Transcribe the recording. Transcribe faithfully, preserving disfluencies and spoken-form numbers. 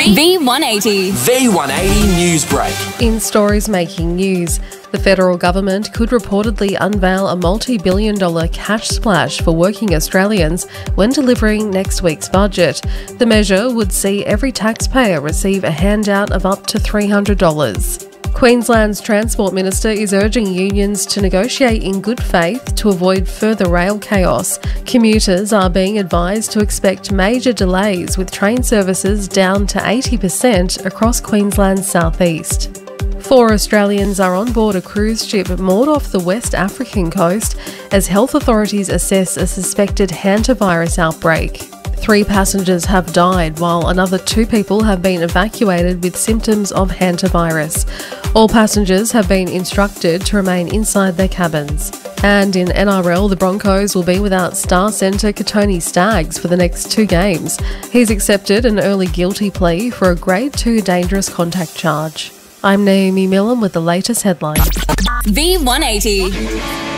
V one eighty. V one eighty Newsbreak. In stories making news, the federal government could reportedly unveil a multi-billion dollar cash splash for working Australians when delivering next week's budget. The measure would see every taxpayer receive a handout of up to three hundred dollars. Queensland's Transport Minister is urging unions to negotiate in good faith to avoid further rail chaos. Commuters are being advised to expect major delays, with train services down to eighty percent across Queensland's southeast. Four Australians are on board a cruise ship moored off the West African coast as health authorities assess a suspected hantavirus outbreak. Three passengers have died, while another two people have been evacuated with symptoms of hantavirus. All passengers have been instructed to remain inside their cabins. And in N R L, the Broncos will be without star centre Kotoni Staggs for the next two games. He's accepted an early guilty plea for a Grade two dangerous contact charge. I'm Naomi Millam with the latest headlines. V one eighty.